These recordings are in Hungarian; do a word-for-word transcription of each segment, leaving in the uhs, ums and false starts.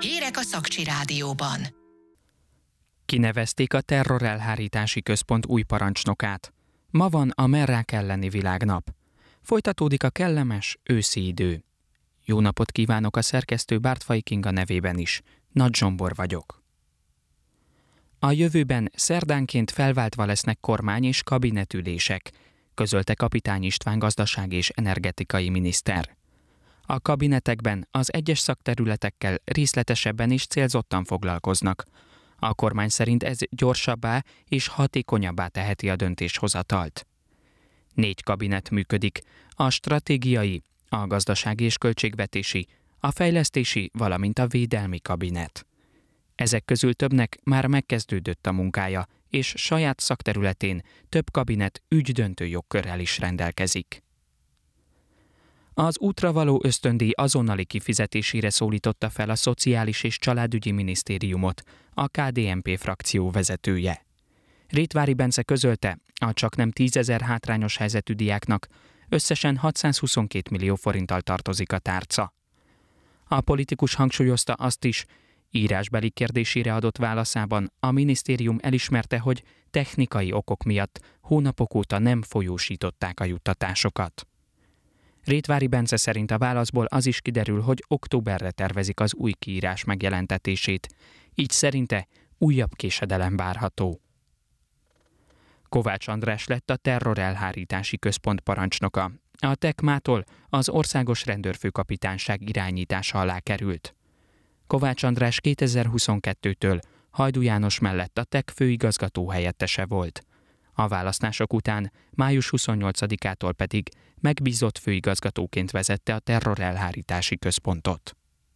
Hírek a Szakcsi Rádióban. Kinevezték a Terrorelhárítási Központ új parancsnokát. Ma van a merrák elleni világnap. Folytatódik a kellemes őszi idő. Jó napot kívánok a szerkesztő Bártfai Kinga nevében is. Nagy Zsombor vagyok. A jövőben szerdánként felváltva lesznek kormány- és kabinetülések, közölte Kapitány István gazdasági és energetikai miniszter. A kabinetekben az egyes szakterületekkel részletesebben és célzottan foglalkoznak. A kormány szerint ez gyorsabbá és hatékonyabbá teheti a döntéshozatalt. Négy kabinet működik: a stratégiai, a gazdasági és költségvetési, a fejlesztési, valamint a védelmi kabinet. Ezek közül többnek már megkezdődött a munkája, és saját szakterületén több kabinet ügydöntő jogkörrel is rendelkezik. Az útra való ösztöndíj azonnali kifizetésére szólította fel a Szociális és Családügyi Minisztériumot a ká dé en pé frakció vezetője. Rétvári Bence közölte, a csaknem tízezer hátrányos helyzetű diáknak összesen hatszázhuszonkét millió forinttal tartozik a tárca. A politikus hangsúlyozta azt is, írásbeli kérdésére adott válaszában a minisztérium elismerte, hogy technikai okok miatt hónapok óta nem folyósították a juttatásokat. Rétvári Bence szerint a válaszból az is kiderül, hogy októberre tervezik az új kiírás megjelentetését, így szerinte újabb késedelem várható. Kovács András lett a Terrorelhárítási Központ parancsnoka. A tekmától az Országos Rendőrfőkapitányság irányítása alá került. Kovács András kétezer-huszonkettőtől Hajdú János mellett a tek főigazgató helyettese volt. A választások után május huszonnyolcadikától pedig megbízott főigazgatóként vezette a Terrorelhárítási Központot.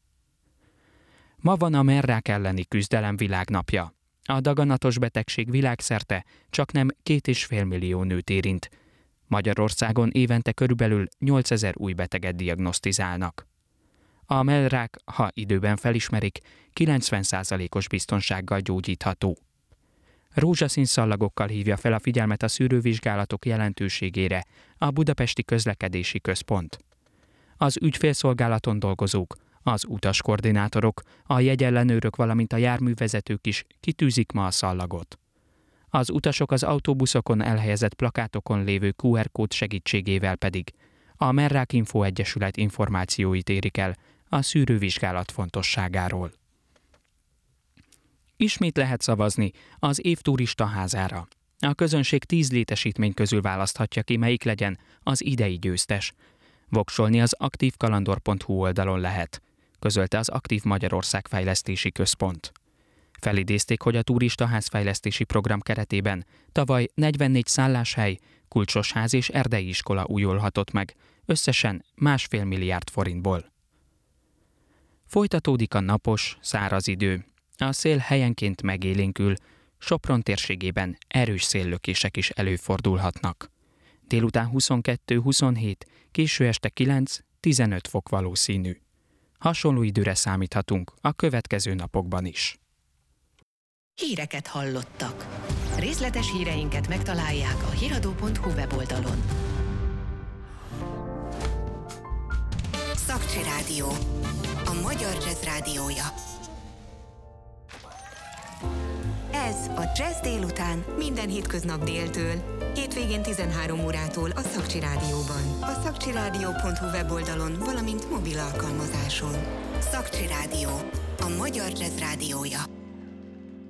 Ma van a merrák elleni küzdelem világnapja. A daganatos betegség világszerte csaknem két és fél millió nőt érint. Magyarországon évente körülbelül nyolcezer új beteget diagnosztizálnak. A mellrák, ha időben felismerik, kilencven százalékos biztonsággal gyógyítható. Rózsaszín szallagokkal hívja fel a figyelmet a szűrővizsgálatok jelentőségére a Budapesti Közlekedési Központ. Az ügyfélszolgálaton dolgozók, az utaskoordinátorok, a jegyellenőrök, valamint a járművezetők is kitűzik ma a szallagot. Az utasok az autóbuszokon elhelyezett plakátokon lévő kú er kód segítségével pedig a Merrák Info Egyesület információit érik el a szűrővizsgálat fontosságáról. Ismét lehet szavazni az év turistaházára. A közönség tíz létesítmény közül választhatja ki, melyik legyen az idei győztes. Voksolni az aktívkalandor pont hú oldalon lehet, közölte az Aktív Magyarország Fejlesztési Központ. Felidézték, hogy a turistaház fejlesztési program keretében tavaly negyvennégy szálláshely, kulcsos ház és erdei iskola újulhatott meg, összesen másfél milliárd forintból. Folytatódik a napos, száraz idő. A szél helyenként megélénkül, Sopron térségében erős széllökések is előfordulhatnak. Délután huszonkettő-huszonhét, késő este kilenc-tizenöt fok valószínű. Hasonló időre számíthatunk a következő napokban is. Híreket hallottak. Részletes híreinket megtalálják a hiradó pont hú weboldalon. Szakcsi Rádió, a magyar jazz rádiója. Ez a Jazz délután minden hétköznap déltől, hétvégén tizenhárom órától a Szakcsi Rádióban. A szakcsi rádió pont hú weboldalon, valamint mobil alkalmazáson. Szakcsi Rádió, a magyar jazz rádiója.